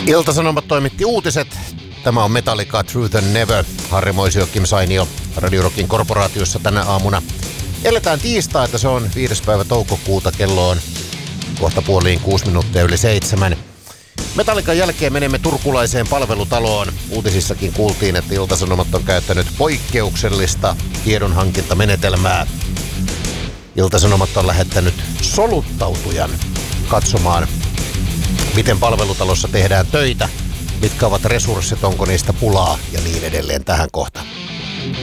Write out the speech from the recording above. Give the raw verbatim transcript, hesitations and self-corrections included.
Ilta-Sanomat toimitti uutiset. Tämä on Metallica Truth and Never. Harri Moisio, Kim Sainio Radio Rockin korporaatiossa tänä aamuna. Eletään tiistaita, se on viides päivä toukokuuta, kello on kohta puoliin kuusi minuuttia yli seitsemän. Metallican jälkeen menemme turkulaiseen palvelutaloon. Uutisissakin kuultiin, että Ilta-Sanomat on käyttänyt poikkeuksellista tiedonhankintamenetelmää. Ilta-Sanomat on lähettänyt soluttautujan katsomaan, miten palvelutalossa tehdään töitä, mitkä ovat resurssit, onko niistä pulaa ja niin edelleen tähän kohtaan.